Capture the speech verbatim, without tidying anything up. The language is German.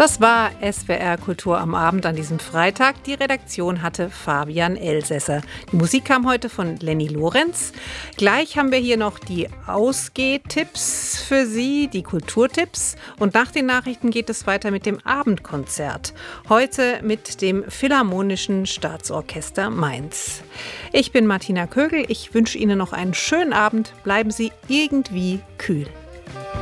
Das war S W R Kultur am Abend an diesem Freitag. Die Redaktion hatte Fabian Elsässer. Die Musik kam heute von Lenny Lorenz. Gleich haben wir hier noch die Ausgehtipps für Sie, die Kulturtipps. Und nach den Nachrichten geht es weiter mit dem Abendkonzert. Heute mit dem Philharmonischen Staatsorchester Mainz. Ich bin Martina Kögel. Ich wünsche Ihnen noch einen schönen Abend. Bleiben Sie irgendwie kühl.